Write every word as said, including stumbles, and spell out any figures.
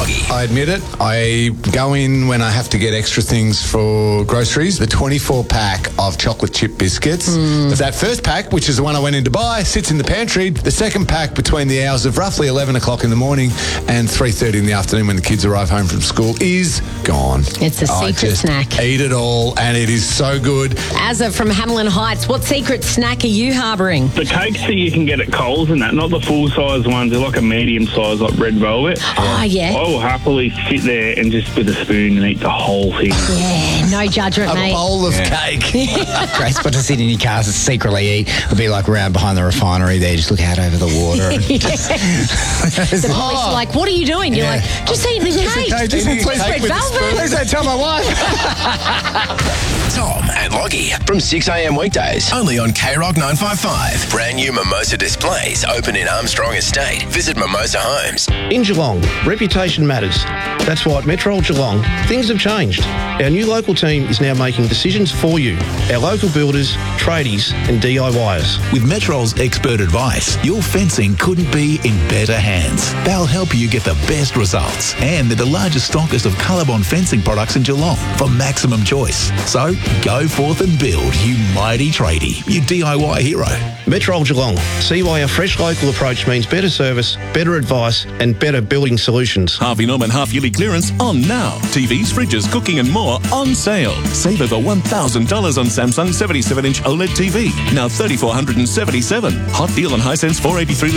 Loggy. I admit it. I go in when I have to get extra things for groceries. The twenty-four pack of chocolate chip biscuits. Mm. That first pack, which is the one I went in to buy, sits in the pantry. The second pack between the hours of roughly eleven o'clock in the morning and three thirty in the afternoon when the kids arrive home from school is gone. It's a I secret just snack. Eat it all and it is so good. Azza from Hamlin Heights, what secret snack are you harbouring? The cakes that you can get at Coles and that, not the full-size ones. They're like a medium size, like red velvet. Oh, yeah. I will happily sit there and just with a spoon and eat the whole thing. Yeah, no judgment, A mate. bowl of cake. Great spot to sit in your cars and secretly eat. It'll be like around behind the refinery there, just look out over the water. And just, The police are like, what are you doing? You're Yeah. like, just eat the cake. cake, just eat Please, cake red with a velvet. please don't tell my wife. Tom and Loggy from six a.m. weekdays. Only on K Rock nine fifty-five. Brand new Mimosa displays open in Armstrong Estate. Visit Mimosa Homes. In Geelong, reputation matters. That's why at Metrol Geelong, things have changed. Our new local team is now making decisions for you, our local builders, tradies and D I Yers. With Metrol's expert advice, your fencing couldn't be in better hands. They'll help you get the best results. And they're the largest stockist of Colorbond fencing products in Geelong for maximum choice. So go forth and build, you mighty tradie, you D I Y hero. Metrol Geelong. See why our fresh local approach means better service, better advice and better building solutions. Harvey Norman half-yearly clearance on now. T Vs, fridges, cooking and more on sale. Save over one thousand dollars on Samsung seventy-seven inch OLED T V. Now three thousand four hundred seventy-seven dollars. Hot deal on Hisense four eighty-three